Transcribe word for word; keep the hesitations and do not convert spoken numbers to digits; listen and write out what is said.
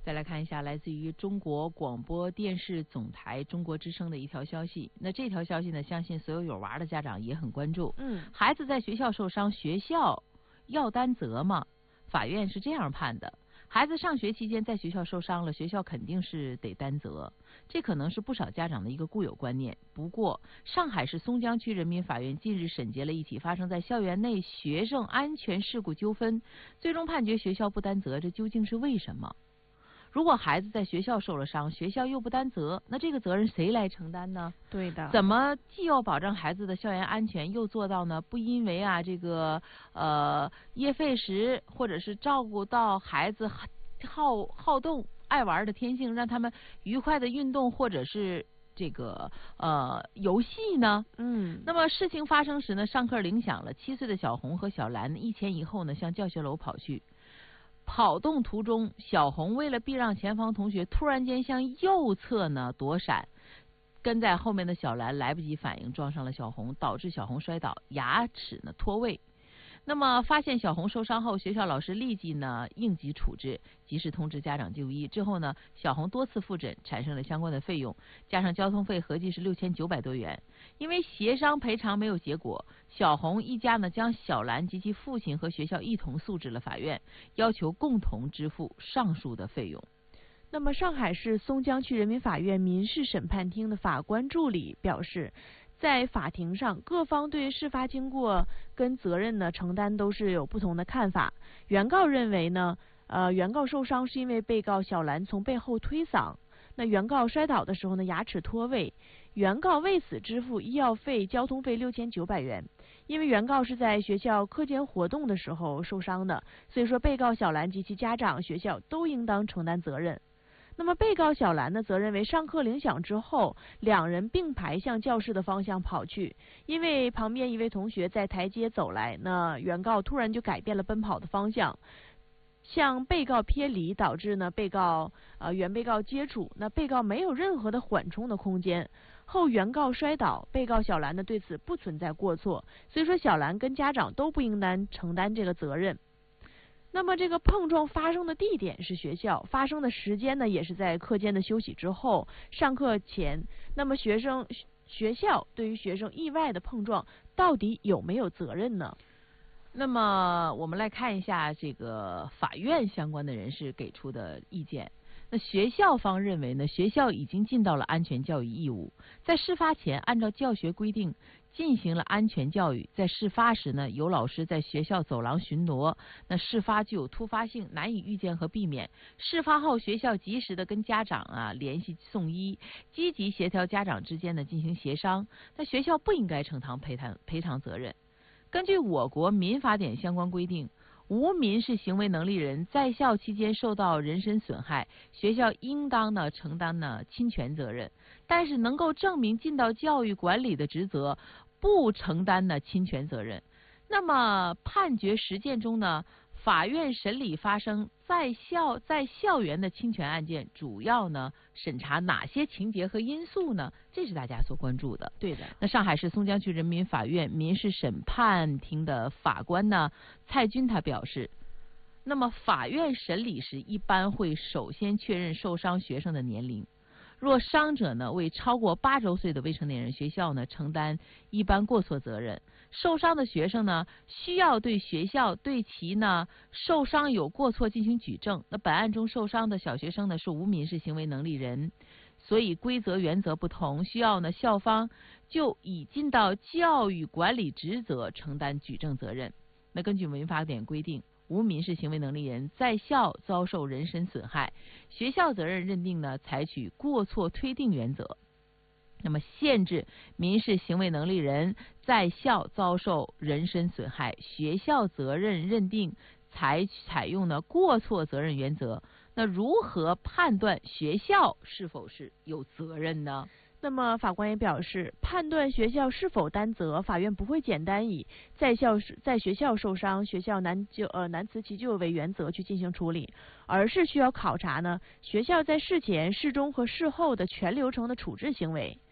再来看一下来自于中国广播电视总台中国之声的一条消息。那这条消息呢，相信所有有娃的家长也很关注。 嗯， 孩子在学校受伤，学校要担责吗？法院是这样判的。孩子上学期间在学校受伤了，学校肯定是得担责，这可能是不少家长的一个固有观念。不过，上海市松江区人民法院近日审结了一起发生在校园内学生安全事故纠纷，最终判决学校不担责，这究竟是为什么？如果孩子在学校受了伤，学校又不担责，那这个责任谁来承担呢？ 对的。 怎么既要保障孩子的校园安全，又做到呢不因为啊这个呃夜费时或者是照顾到孩子好好动爱玩的天性，让他们愉快的运动或者是这个呃游戏呢？ 嗯， 那么事情发生时呢，上课铃响了，七岁的小红和小兰一前一后呢向教学楼跑去。跑动途中，小红为了避让前方同学，突然间向右侧呢躲闪，跟在后面的小兰来不及反应，撞上了小红，导致小红摔倒，牙齿呢脱位。那么发现小红受伤后，学校老师立即呢应急处置，及时通知家长就医。之后呢，小红多次复诊，产生了相关的费用，加上交通费合计是六千九百多元。因为协商赔偿没有结果，小红一家呢将小兰及其父亲和学校一同诉至了法院，要求共同支付上述的费用。 那么，上海市松江区人民法院民事审判厅的法官助理表示，在法庭上，各方对事发经过跟责任呢承担都是有不同的看法。原告认为呢，呃，原告受伤是因为被告小兰从背后推搡，那原告摔倒的时候呢牙齿脱位，原告为此支付医药费、交通费六千九百元。因为原告是在学校课间活动的时候受伤的，所以说被告小兰及其家长、学校都应当承担责任。那么被告小兰呢，则认为上课铃响之后，两人并排向教室的方向跑去，因为旁边一位同学在台阶走来，那原告突然就改变了奔跑的方向，向被告偏离，导致呢被告呃原被告接触，那被告没有任何的缓冲的空间，后原告摔倒，被告小兰呢对此不存在过错，所以说小兰跟家长都不应当承担这个责任。那么这个碰撞发生的地点是学校，发生的时间呢也是在课间的休息之后，上课前。那么学生学校对于学生意外的碰撞到底有没有责任呢？ 那么我们来看一下这个法院相关的人士给出的意见。那学校方认为呢，学校已经尽到了安全教育义务，在事发前按照教学规定进行了安全教育。在事发时呢，有老师在学校走廊巡逻，那事发具有突发性，难以预见和避免。事发后，学校及时的跟家长啊联系送医，积极协调家长之间的进行协商。那学校不应该承担赔偿赔偿责任。根据我国民法典相关规定，无民事行为能力人在校期间受到人身损害，学校应当呢承担呢侵权责任，但是能够证明尽到教育管理的职责，不承担呢侵权责任。那么判决实践中呢，法院审理发生在校在校园的侵权案件，主要呢审查哪些情节和因素呢？这是大家所关注的。 对的。 那上海市松江区人民法院民事审判庭的法官呢蔡军他表示，那么法院审理时一般会首先确认受伤学生的年龄。若伤者呢为超过八周岁的未成年人，学校呢承担一般过错责任。受伤的学生呢需要对学校对其呢受伤有过错进行举证。那本案中受伤的小学生呢是无民事行为能力人，所以规则原则不同，需要呢校方就已尽到教育管理职责承担举证责任。那根据民法典规定，无民事行为能力人在校遭受人身损害，学校责任认定呢采取过错推定原则。那么限制民事行为能力人在校遭受人身损害，学校责任认定采采用呢过错责任原则。那如何判断学校是否是有责任呢？ 那么法官也表示，判断学校是否担责，法院不会简单以在校在学校受伤，学校难救呃难辞其咎为原则去进行处理，而是需要考察呢学校在事前、事中和事后的全流程的处置行为。